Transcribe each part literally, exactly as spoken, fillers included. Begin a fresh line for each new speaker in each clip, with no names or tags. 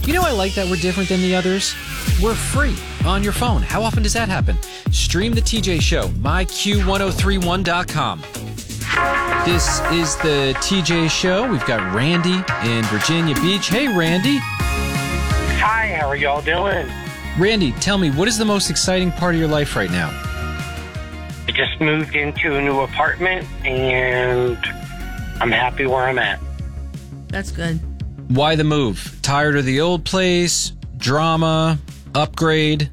You know, I like that we're different than the others. We're free on your phone. How often does that happen? Stream the T J Show, my Q ten thirty-one dot com. This is the T J Show. We've got Randy in Virginia Beach. Hey, Randy.
Hi, how are y'all doing?
Randy, tell me, what is the most exciting part of your life right now?
I just moved into a new apartment, and I'm happy where I'm at.
That's good.
Why the move? Tired of the old place? Drama? Upgrade?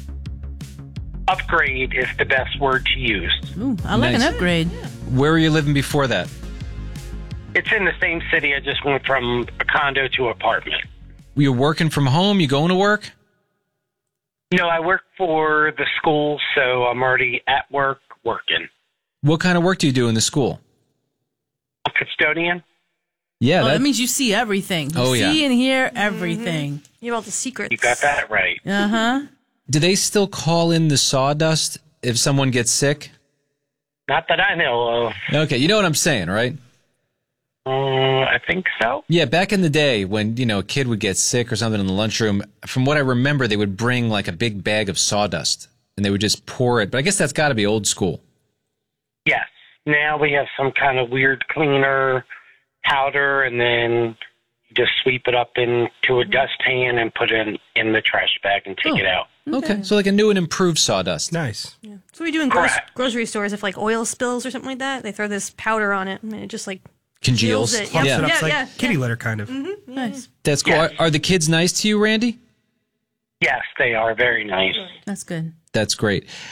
Upgrade is the best word to use.
Ooh, I like
Nice.
an upgrade.
Where were you living before that?
It's in the same city. I just went from a condo to apartment.
Were you working from home? You going to work?
No, I work for the school, so I'm already at work working.
What kind of work do you do in the school?
I'm custodian.
Yeah,
Oh,
that,
that means you see everything. You
Oh, yeah.
see and hear everything.
You have all the secrets.
You got that right.
Uh-huh.
do they still call in the sawdust if someone gets sick?
Not that I know of.
Okay, you know what I'm saying, right?
Uh, I think so.
Yeah, back in the day when, you know, a kid would get sick or something in the lunchroom, from what I remember, they would bring like a big bag of sawdust and they would just pour it. But I guess that's got to be old school.
Yes. Now we have some kind of weird cleaner powder, and then you just sweep it up into a dust pan and put it in, in the trash bag and take
Oh.
it out.
Okay, so like a new and improved sawdust.
Nice.
So we do in gro-
Correct.
grocery stores, if like oil spills or something like that, they throw this powder on it and it just like
Congeals.
It.
Pops
Yeah.
it up.
Yeah,
It's like
yeah,
kitty
yeah.
litter, kind of.
Nice.
That's cool.
Yes.
Are, are the kids nice to you, Randy?
Yes, they are very nice.
That's good.
That's great.